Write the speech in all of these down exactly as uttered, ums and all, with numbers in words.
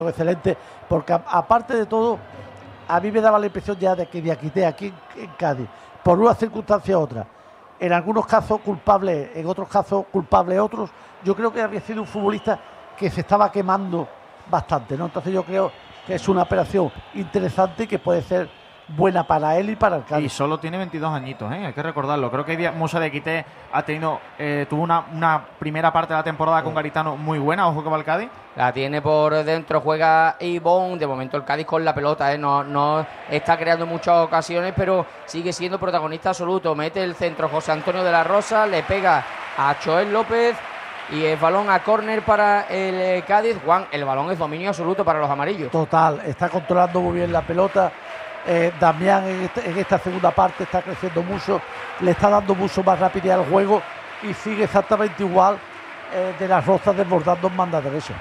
excelente, porque a, aparte de todo, a mí me daba la impresión ya de que Diakité aquí en, en Cádiz, por una circunstancia u otra, en algunos casos culpable, en otros casos culpable otros, yo creo que había sido un futbolista que se estaba quemando bastante, ¿no? Entonces yo creo que es una operación interesante y que puede ser buena para él y para el Cádiz. Y solo tiene veintidós añitos, ¿eh? Hay que recordarlo. Creo que Moussa Diakité ha tenido, eh, tuvo una, una primera parte de la temporada sí. con Garitano muy buena. Ojo que va el Cádiz. La tiene por dentro, juega Ibón. De momento el Cádiz con la pelota, ¿eh? no, no está creando muchas ocasiones, pero sigue siendo protagonista absoluto. Mete el centro José Antonio de la Rosa, le pega a Joel López y el balón a córner para el Cádiz. Juan, el balón es dominio absoluto para los amarillos. Total, está controlando muy bien la pelota. Eh, Damián en, este, en esta segunda parte está creciendo mucho, le está dando mucho más rapidez al juego y sigue exactamente igual eh, de las Rozas desbordando en banda derecha.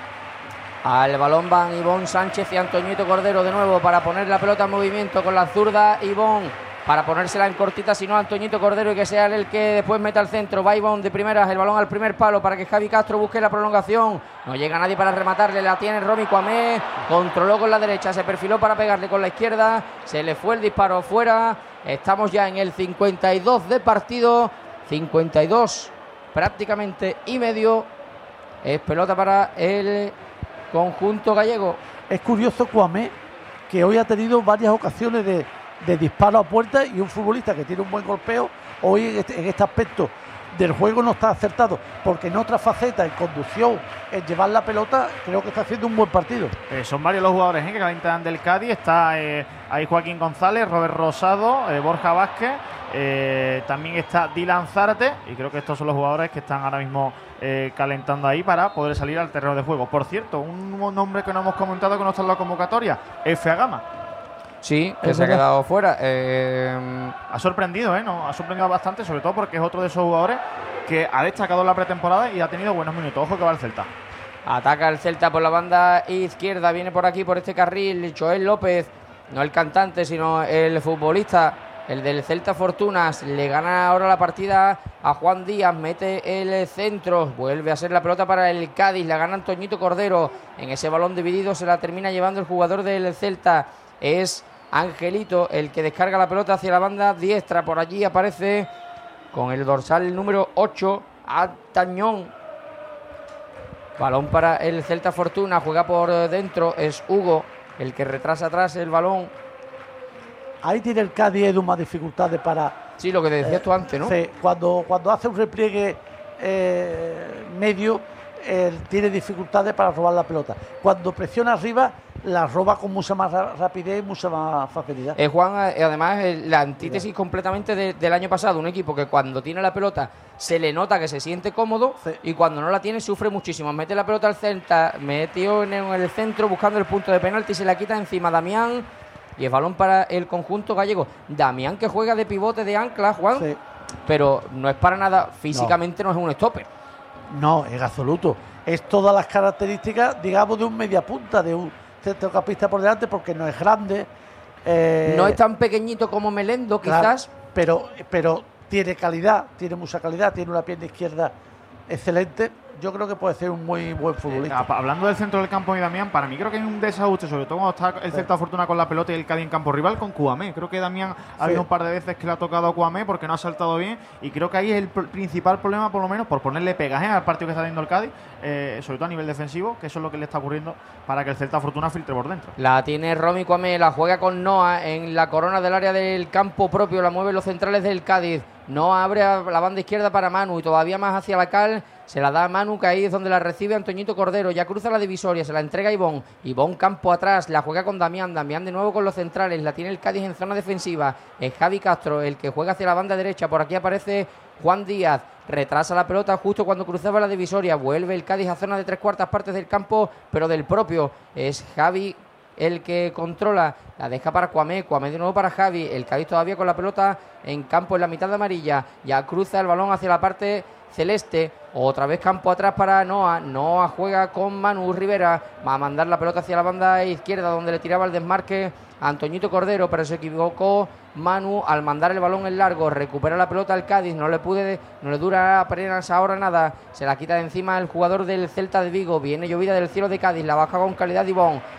Al balón van Ivón Sánchez y Antoñito Cordero de nuevo para poner la pelota en movimiento con la zurda. Ivón para ponérsela en cortita, si no Antoñito Cordero, y que sea el que después meta al centro. Va Ivón de primeras, el balón al primer palo para que Javi Castro busque la prolongación. No llega nadie para rematarle, la tiene Romy Cuamé, controló con la derecha, se perfiló para pegarle con la izquierda, se le fue el disparo fuera. Estamos ya en el cincuenta y dos de partido, cincuenta y dos prácticamente y medio. Es pelota para el conjunto gallego. Es curioso Cuamé, que hoy ha tenido varias ocasiones de de disparo a puerta, y un futbolista que tiene un buen golpeo, hoy en este, en este aspecto del juego no está acertado, porque en otra faceta, en conducción, en llevar la pelota, creo que está haciendo un buen partido. Eh, son varios los jugadores ¿eh? que calentan del Cádiz. Está eh, ahí Joaquín González, Robert Rosado, eh, Borja Vázquez, eh, también está Dylan Zárate, y creo que estos son los jugadores que están ahora mismo eh, calentando ahí para poder salir al terreno de juego. Por cierto, un nombre que no hemos comentado que no está en la convocatoria, Efe Agama. Sí, que se ha quedado fuera. Eh... Ha sorprendido, ¿eh? No, ha sorprendido bastante, sobre todo porque es otro de esos jugadores que ha destacado en la pretemporada y ha tenido buenos minutos. Ojo que va el Celta. Ataca el Celta por la banda izquierda, viene por aquí, por este carril, Joel López, no el cantante, sino el futbolista, el del Celta Fortunas. Le gana ahora la partida a Juan Díaz, mete el centro, vuelve a ser la pelota para el Cádiz, la gana Antoñito Cordero. En ese balón dividido se la termina llevando el jugador del Celta. Es Angelito el que descarga la pelota hacia la banda diestra. Por allí aparece con el dorsal número ocho Atañón. Balón para el Celta Fortuna, juega por dentro, es Hugo el que retrasa atrás el balón. Ahí tiene el Cádiz, Edu, más dificultades para... Sí, lo que decías eh, tú antes, ¿no? Sí, cuando, cuando hace un repliegue eh, medio, eh, tiene dificultades para robar la pelota. Cuando presiona arriba, la roba con mucha más rapidez y mucha más facilidad. Eh, Juan, eh, además, eh, la antítesis sí. completamente de, del año pasado. Un equipo que cuando tiene la pelota se le nota que se siente cómodo, sí. y cuando no la tiene sufre muchísimo. Mete la pelota al Celta, metió en el centro buscando el punto de penalti, se la quita encima Damián, y el balón para el conjunto gallego. Damián, que juega de pivote de ancla, Juan, sí. pero no es para nada, físicamente no, no es un stopper. No, en absoluto. Es todas las características, digamos, de un mediapunta, de un centrocampista por delante, porque no es grande. Eh, no es tan pequeñito como Melendo, claro, quizás. Pero, pero tiene calidad, tiene mucha calidad, tiene una pierna izquierda excelente. Yo creo que puede ser un muy buen futbolista. Eh, hablando del centro del campo y Damián, para mí creo que hay un desajuste, sobre todo cuando está el Celta Fortuna con la pelota y el Cádiz en campo rival con Cuamé. Creo que Damián sí. ha habido un par de veces que le ha tocado a Cuamé porque no ha saltado bien, y creo que ahí es el pr- principal problema, por lo menos, por ponerle pegaje al partido que está teniendo el Cádiz, eh, sobre todo a nivel defensivo, que eso es lo que le está ocurriendo para que el Celta Fortuna filtre por dentro. La tiene Romy Cuamé, la juega con Noah en la corona del área del campo propio, la mueven los centrales del Cádiz. Noah abre a la banda izquierda para Manu y todavía más hacia la cal. Se la da a Manu, que ahí es donde la recibe Antoñito Cordero. Ya cruza la divisoria, se la entrega a Ivón. Ivón campo atrás, la juega con Damián. Damián de nuevo con los centrales. La tiene el Cádiz en zona defensiva. Es Javi Castro el que juega hacia la banda derecha. Por aquí aparece Juan Díaz. Retrasa la pelota justo cuando cruzaba la divisoria. Vuelve el Cádiz a zona de tres cuartas partes del campo, pero del propio. Es Javi el que controla, la deja para Cuamé, Cuamé de nuevo para Javi, el Cádiz todavía con la pelota en campo en la mitad de amarilla, ya cruza el balón hacia la parte celeste. Otra vez campo atrás para Noah. Noah juega con Manu Rivera. Va a mandar la pelota hacia la banda izquierda, donde le tiraba el desmarque a Antoñito Cordero, pero se equivocó Manu al mandar el balón en largo. Recupera la pelota al Cádiz. No le pude, no le dura apenas ahora nada. Se la quita de encima el jugador del Celta de Vigo. Viene llovida del cielo de Cádiz. La baja con calidad Ivón.